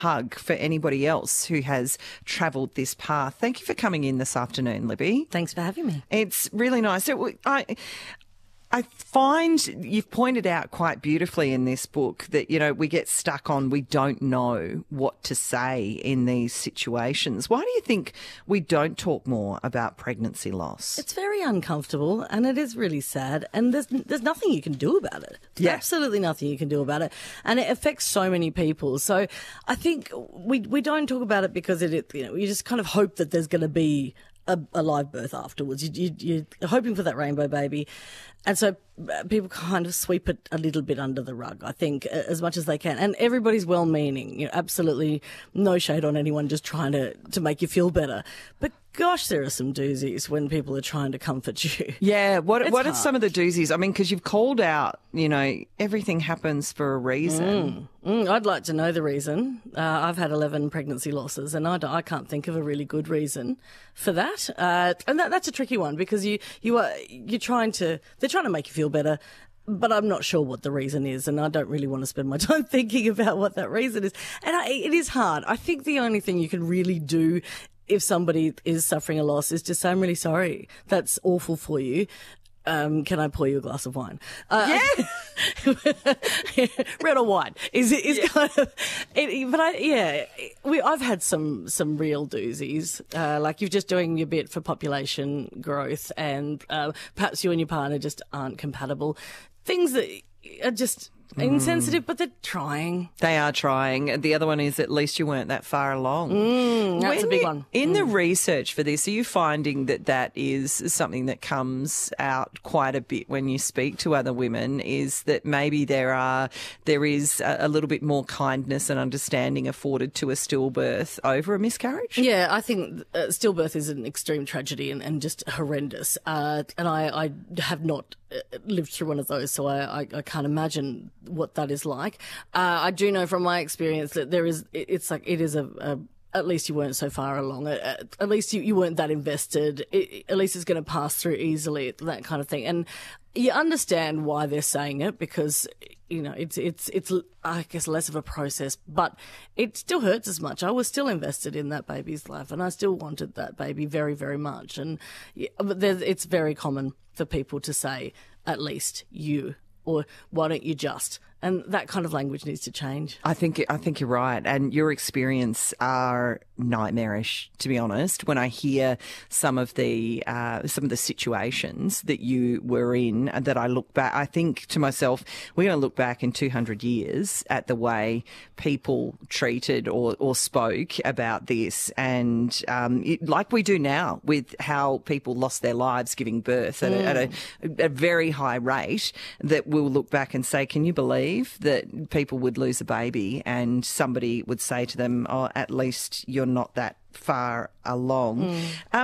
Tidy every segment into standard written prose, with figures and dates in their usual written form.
hug for anybody else who has travelled this path. Thank you for coming in this afternoon, Libby. Thanks for having me. It's really nice. I find you've pointed out quite beautifully in this book that, you know, we get stuck on we don't know what to say in these situations. Why do you think we don't talk more about pregnancy loss? It's very uncomfortable and it is really sad, and there's nothing you can do about it. Yeah. Absolutely nothing you can do about it, and it affects so many people. So I think we don't talk about it because you just kind of hope that there's going to be a live birth afterwards. You're hoping for that rainbow baby. And so people kind of sweep it a little bit under the rug, I think, as much as they can. And everybody's well-meaning, you know, absolutely no shade on anyone just trying to make you feel better. But gosh, there are some doozies when people are trying to comfort you. Yeah, what are some of the doozies? I mean, because you've called out, you know, everything happens for a reason. I'd like to know the reason. I've had 11 pregnancy losses, and I can't think of a really good reason for that. And that's a tricky one because they're trying to make you feel better, but I'm not sure what the reason is, and I don't really want to spend my time thinking about what that reason is. And it is hard. I think the only thing you can really do if somebody is suffering a loss is just say, I'm really sorry. That's awful for you. Can I pour you a glass of wine? Yeah. Red or white is kind of, I've had some real doozies, like you're just doing your bit for population growth, and perhaps you and your partner just aren't compatible. Things that are just insensitive, but they're trying. They are trying. The other one is at least you weren't that far along. That's a big one. In the research for this, are you finding that is something that comes out quite a bit when you speak to other women, is that maybe there is a little bit more kindness and understanding afforded to a stillbirth over a miscarriage? Yeah, I think stillbirth is an extreme tragedy and just horrendous. And I have not lived through one of those, so I can't imagine what that is like. I do know from my experience that at least you weren't so far along. At least you weren't that invested. At least it's going to pass through easily, that kind of thing. And you understand why they're saying it because, you know, it's I guess less of a process, but it still hurts as much. I was still invested in that baby's life, and I still wanted that baby very, very much. And but it's very common for people to say, at least you, or why don't you just? And that kind of language needs to change. I think you're right, and your experience are nightmarish, to be honest. When I hear some of the situations that you were in, and that I look back, I think to myself, we're going to look back in 200 years at the way people treated or spoke about this, and like we do now with how people lost their lives giving birth at a very high rate, that we'll look back and say, can you believe that people would lose a baby and somebody would say to them, oh, at least you're not that far along.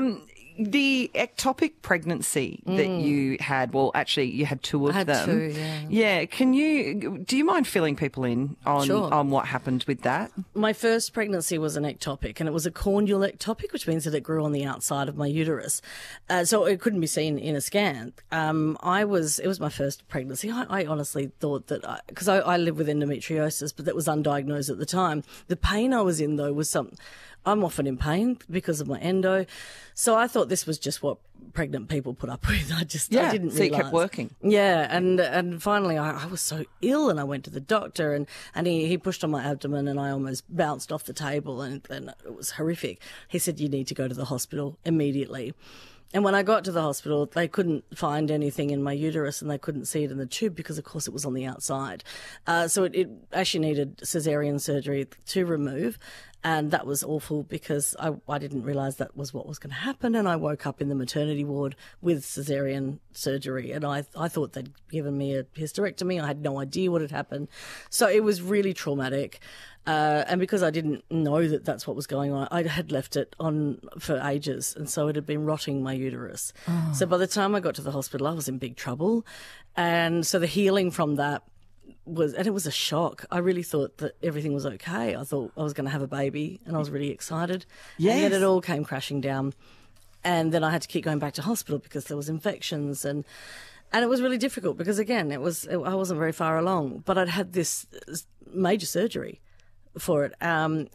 The ectopic pregnancy that you had, well, actually you had two of them. I had two, yeah. Yeah. Do you mind filling people in on what happened with that? My first pregnancy was an ectopic, and it was a cornule ectopic, which means that it grew on the outside of my uterus. So it couldn't be seen in a scan. It was my first pregnancy. I honestly thought that, because I live with endometriosis, but that was undiagnosed at the time. The pain I was in, though, was I'm often in pain because of my endo. So I thought this was just what pregnant people put up with. I didn't realise. So you kept working. Yeah, and finally I was so ill, and I went to the doctor, and he pushed on my abdomen, and I almost bounced off the table, and it was horrific. He said, you need to go to the hospital immediately. And when I got to the hospital, they couldn't find anything in my uterus, and they couldn't see it in the tube because, of course, it was on the outside. So it actually needed caesarean surgery to remove. And that was awful because I didn't realise that was what was going to happen. And I woke up in the maternity ward with caesarean surgery, and I thought they'd given me a hysterectomy. I had no idea what had happened. So it was really traumatic. And because I didn't know that that's what was going on, I had left it on for ages, and so it had been rotting my uterus. Oh. So by the time I got to the hospital, I was in big trouble. And so the healing from that it was a shock. I really thought that everything was okay. I thought I was going to have a baby, and I was really excited. Yes. And then it all came crashing down. And then I had to keep going back to hospital because there was infections, and it was really difficult because, again, I wasn't very far along. But I'd had this major surgery for it.